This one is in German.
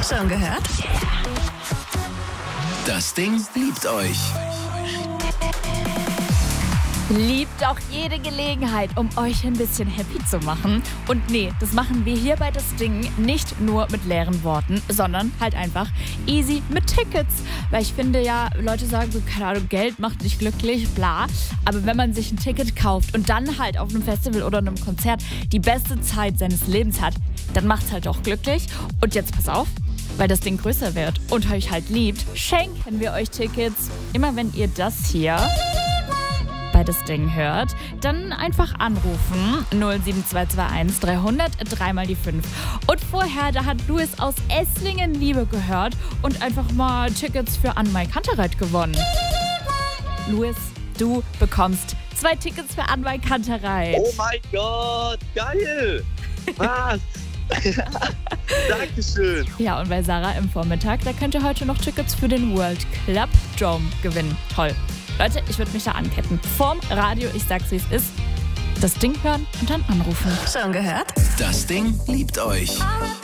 Schon gehört? Das Ding liebt euch. Liebt auch jede Gelegenheit, um euch ein bisschen happy zu machen. Und nee, das machen wir hier bei Das Ding nicht nur mit leeren Worten, sondern halt einfach easy mit Tickets. Weil ich finde ja, Leute sagen so, keine Ahnung, Geld macht nicht glücklich, bla. Aber wenn man sich ein Ticket kauft und dann halt auf einem Festival oder einem Konzert die beste Zeit seines Lebens hat, dann macht's halt auch glücklich. Und jetzt pass auf, weil das Ding größer wird und euch halt liebt, schenken wir euch Tickets. Immer wenn ihr das hier bei Das Ding hört, dann einfach anrufen 07221 300 3 mal die 5. Und vorher, da hat Louis aus Esslingen Liebe gehört und einfach mal Tickets für Anmai Kantereit gewonnen. Louis, du bekommst 2 Tickets für Anmai Kantereit. Oh mein Gott, geil! Was? Dankeschön. Ja, und bei Sarah im Vormittag, da könnt ihr heute noch Tickets für den World Club Dome gewinnen. Toll. Leute, ich würde mich da anketten. Vorm Radio, ich sag's wie es ist, Das Ding hören und dann anrufen. Schon gehört? Das Ding liebt euch.